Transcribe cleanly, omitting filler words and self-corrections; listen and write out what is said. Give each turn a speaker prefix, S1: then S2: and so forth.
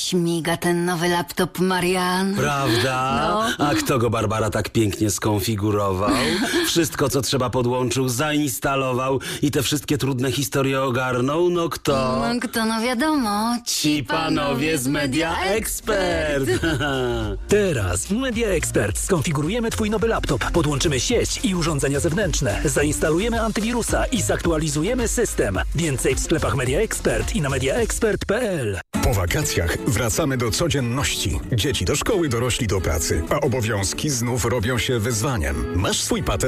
S1: śmiga ten nowy laptop, Marian.
S2: Prawda?
S1: No.
S2: A kto go, Barbara, tak pięknie skonfigurował? Wszystko, co trzeba, podłączył, zainstalował i te wszystkie trudne historie ogarnął? No kto?
S1: No kto, no wiadomo.
S2: Ci panowie z Media Expert.
S3: Teraz w Media Expert skonfigurujemy Twój nowy laptop, podłączymy sieć i urządzenia zewnętrzne, zainstalujemy antywirusa i zaktualizujemy system. Więcej w sklepach Media Expert i na mediaexpert.pl.
S4: Po wakacjach wracamy do codzienności. Dzieci do szkoły, dorośli do pracy, a obowiązki znów robią się wyzwaniem. Masz swój patent